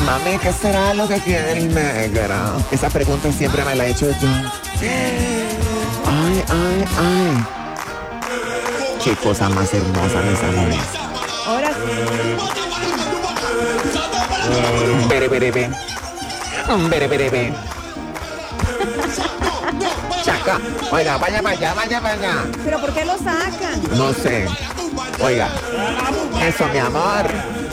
Mami, ¿qué será lo que quiere el negro? Esa pregunta siempre me la he hecho yo. Ay, ay, ay. Qué cosa más hermosa, mis amores. Ahora sí. Bere, bere, bere. Bere, bere, bere. Chaca. Oiga, vaya para allá, vaya para allá. ¿Pero por qué lo sacan? No sé. Oiga. Eso, mi amor.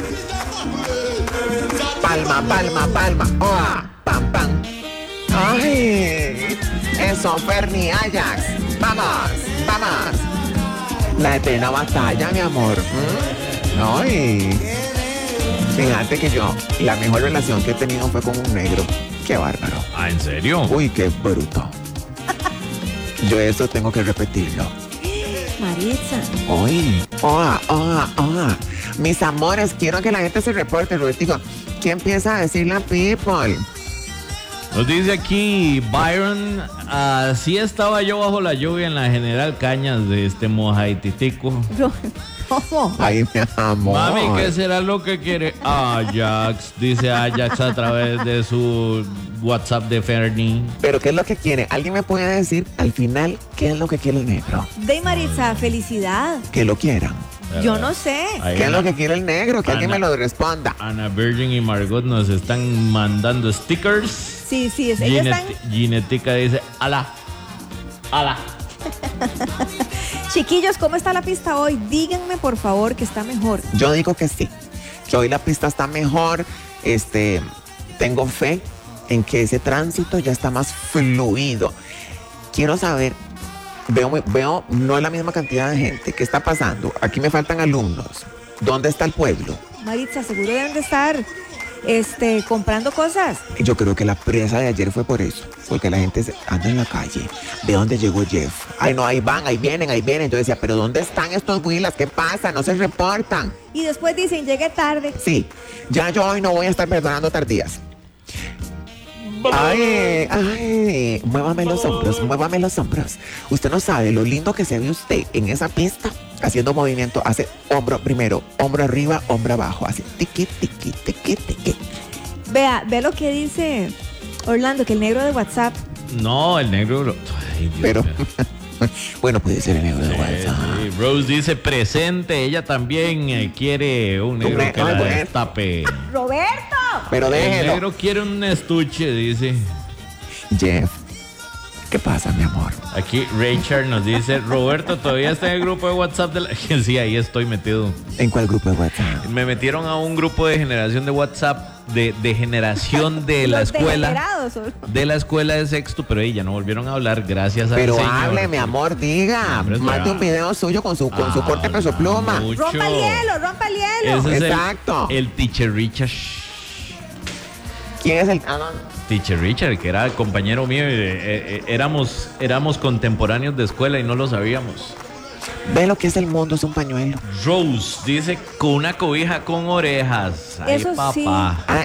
Palma, palma, palma. ¡Oh! ¡Pam, pam! ¡Ay! Eso, Fernie Ajax. ¡Vamos! ¡Vamos! La eterna batalla, mi amor. ¡Ay! Fíjate que yo, la mejor relación que he tenido fue con un negro. ¡Qué bárbaro! Ah, ¿en serio? Uy, qué bruto. Yo eso tengo que repetirlo. Maritza. Uy, mis amores, quiero que la gente se reporte, Robertico. ¿Qué empieza a decir la people? Nos dice aquí Byron, así estaba yo bajo la lluvia en la General Cañas de Mojaititico. ¿Cómo? Ay, mi amor. Mami, ¿qué será lo que quiere Ajax? Dice Ajax a través de su WhatsApp de Fernie. ¿Pero qué es lo que quiere? ¿Alguien me puede decir al final qué es lo que quiere el negro? De Maritza, felicidad. Que lo quieran. Yo no sé. Ahí ¿Qué es Ana- lo que quiere el negro? Que alguien me lo responda. Ana Virgin y Margot nos están mandando stickers. Sí, ellos están... Ginetica dice, ala. Chiquillos, ¿cómo está la pista hoy? Díganme, por favor, que está mejor. Yo digo que sí. Que hoy la pista está mejor. Tengo fe en que ese tránsito ya está más fluido. Quiero saber, veo no es la misma cantidad de gente. ¿Qué está pasando? Aquí me faltan alumnos. ¿Dónde está el pueblo? Maritza, seguro deben de estar comprando cosas. Yo creo que la presa de ayer fue por eso, porque la gente anda en la calle. ¿De dónde llegó Jeff? Ay, no, ahí van, ahí vienen. Yo decía, ¿pero dónde están estos huilas? ¿Qué pasa? No se reportan. Y después dicen, llegué tarde. Sí, ya yo hoy no voy a estar perdonando tardías. Ay, muévame los hombros. Usted no sabe lo lindo que se ve usted en esa pista, haciendo movimiento, hace hombro primero, hombro arriba, hombro abajo, así, tiqui, tiqui, tiqui, tiqui. Vea lo que dice Orlando, que el negro de WhatsApp. No, el negro. Ay, Dios Pero, mío. bueno, puede ser el negro de Sí, WhatsApp. sí. Rose dice presente, ella también quiere un negro que la bueno. destape. ¡Roberto! Pero El déjelo. negro quiere un estuche, dice. Jeff, ¿qué pasa, mi amor? Aquí Richard nos dice, Roberto, ¿todavía está en el grupo de WhatsApp de la... Sí, ahí estoy metido. ¿En cuál grupo de WhatsApp? Me metieron a un grupo de generación de WhatsApp de generación de la Los escuela. degenerados. De la escuela de sexto, pero ella no volvieron a hablar gracias a Pero hable, mi amor, diga. Hombre, Mande un video suyo con su corte peso pluma. mucho. Rompa el hielo. Ese es Exacto. el Teacher Richard. ¿Quién es el...? Teacher Richard, que era compañero mío, éramos contemporáneos de escuela y no lo sabíamos. Ve lo que es el mundo, es un pañuelo. Rose dice con una cobija con orejas. Ay, Eso papá. sí.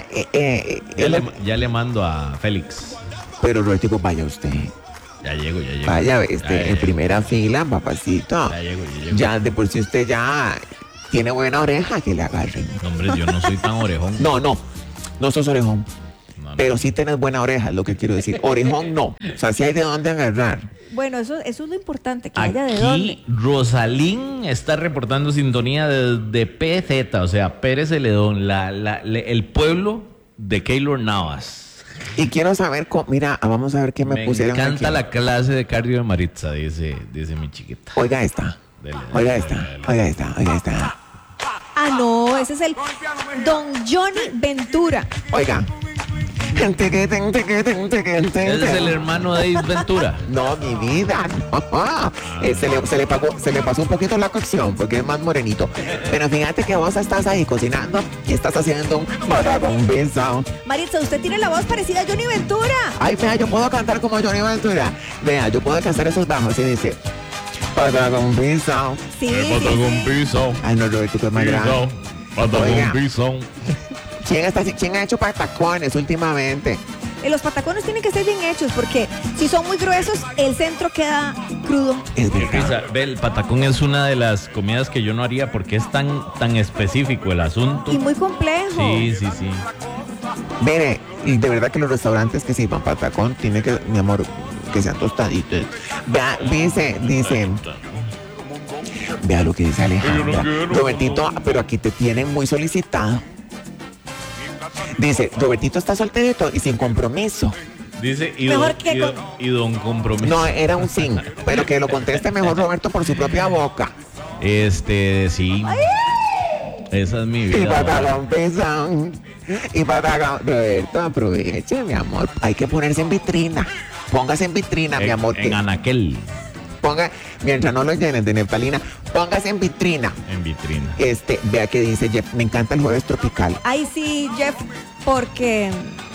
Ya le mando a Félix. Pero Robertico, vaya usted. Ya llego. Vaya, Ya en llego. primera fila, papacito. Ya llego. Ya de por sí usted ya tiene buena oreja, que le agarren. No, hombre, yo no soy tan orejón. No sos orejón. No. Pero sí tenés buena oreja, es lo que quiero decir. Orejón no. O sea, sí hay de dónde agarrar. Bueno, eso es lo importante, que haya de dónde. Aquí Rosalín está reportando sintonía de PZ, o sea, Pérez Celedón, el pueblo de Keylor Navas. Y quiero saber, mira, vamos a ver qué me pusieron Me encanta aquí. la clase de cardio de Maritza, dice mi chiquita. Oiga esta. Dele. Oiga esta. Ah, no, ese es el Don Johnny Ventura. Oiga. Ese es el hermano de Ace Ventura. No, mi vida, no. Se le pasó un poquito la cocción porque es más morenito. Pero fíjate que vos estás ahí cocinando y estás haciendo un patacón pisado. Maritza, usted tiene la voz parecida a Johnny Ventura. Ay, vea, yo puedo cantar como Johnny Ventura. Vea, yo puedo cantar esos bajos y dice patacón pisado. Sí. piso. Ay, no, Roberto, que es más grande. Oiga. piso. ¿Quién ha hecho patacones últimamente? Los patacones tienen que ser bien hechos porque si son muy gruesos, el centro queda crudo. Es verdad. Ve, el patacón es una de las comidas que yo no haría porque es tan específico el asunto. Y muy complejo. Sí. Mire, y de verdad que los restaurantes que sirvan patacón tiene que, mi amor, que sean tostaditos. Vea, dice, vea lo que dice Alejandra. Robertito, pero aquí te tienen muy solicitado. Dice, Robertito está solterito y sin compromiso. Dice, Mejor que y don compromiso. No, era un sin, pero que lo conteste mejor Roberto por su propia boca. Sí. Esa es mi Y vida. patacón pesón. Y patacón. Roberto, aproveche, mi amor. Hay que ponerse en vitrina. Póngase en vitrina, mi amor. En anaquel. Ponga, mientras no lo llenen de neftalina, póngase en vitrina. En vitrina. Vea que dice Jeff, me encanta el jueves tropical. Ay, sí, Jeff, porque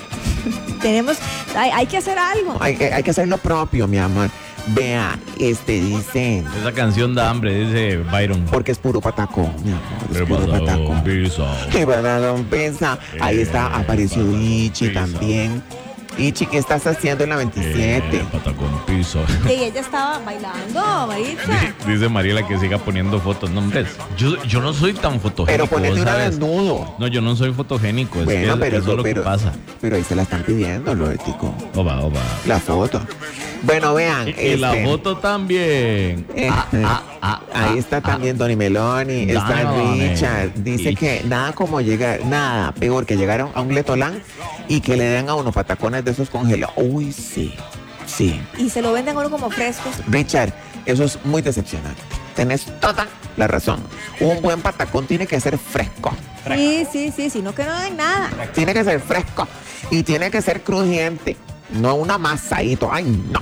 hay que hacer algo. Hay que hacer lo propio, mi amor. Vea, dice, Esa canción da hambre, dice Byron. porque es puro patacón, mi amor. Es puro patacón. Y patacón pesa. Ahí está, apareció Ichi también. Ichi, ¿qué estás haciendo en la 27? Patacón piso. Y ella estaba bailando, Maritza. Dice Mariela que siga poniendo fotos. No, hombre, yo no soy tan fotogénico. Pero ponete una ¿sabes? desnudo. No, yo no soy fotogénico. Es Bueno, que pero eso es lo que pasa. Pero ahí se la están pidiendo, Loetico. Oba. La foto. Bueno, vean. Y la foto también. Ahí está también Donny Meloni, está Donny Richard. Dice que nada como llegar, nada peor que llegar a un letolán y que le den a uno patacones de esos congelados. Uy, sí. Y se lo venden a uno como frescos. Richard, eso es muy decepcionante. Tenés toda la razón. Un buen patacón tiene que ser fresco. Sí, sino que no den nada. Tiene que ser fresco y tiene que ser crujiente. No un amasadito. Ay, no.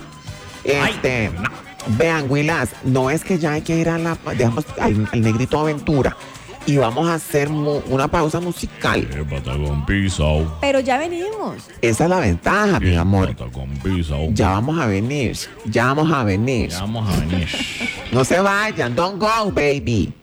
Vean, Willas, no es que ya hay que ir dejamos al Negrito Aventura y vamos a hacer una pausa musical. Patacón piso. Pero ya venimos. Esa es la ventaja, mi amor. Patacón piso. Ya vamos a venir. Ya vamos a venir. No se vayan. Don't go, baby.